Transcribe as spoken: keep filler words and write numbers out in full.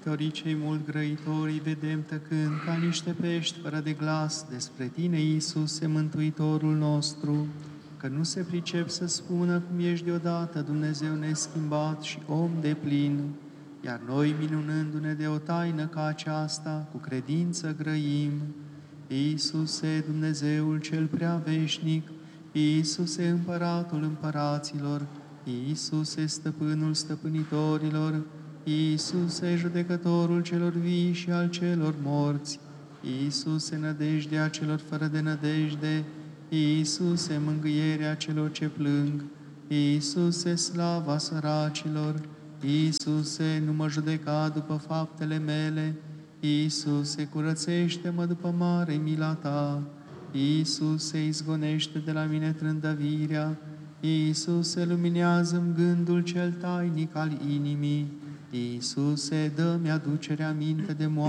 Iubitorii cei mult grăitorii, vedem tăcând ca niște pești fără de glas despre Tine, Iisuse, Mântuitorul nostru, că nu se pricep să spună cum ești deodată Dumnezeu neschimbat și om de plin, iar noi, minunându-ne de o taină ca aceasta, cu credință grăim. Iisuse, Dumnezeul cel prea veșnic, Iisuse, Împăratul împăraților, Iisuse, Stăpânul stăpânitorilor, Iisuse, Judecătorul celor vii și al celor morți, Iisuse, nădejdea celor fără de nădejde, Iisuse, mângâierea celor ce plâng, Iisuse, slava săracilor, Iisuse, nu mă judeca după faptele mele, Iisuse, curățește-mă după mare mila Ta, Iisuse, izgonește de la mine trândăvirea, Iisuse, luminează-mi gândul cel tainic al inimii, Iisuse, dă-mi aducerea minte de moarte.